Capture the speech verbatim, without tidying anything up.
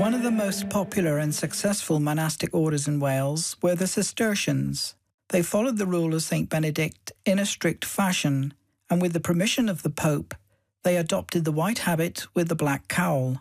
One of the most popular and successful monastic orders in Wales were the Cistercians. They followed the rule of Saint Benedict in a strict fashion, and with the permission of the Pope, they adopted the white habit with the black cowl.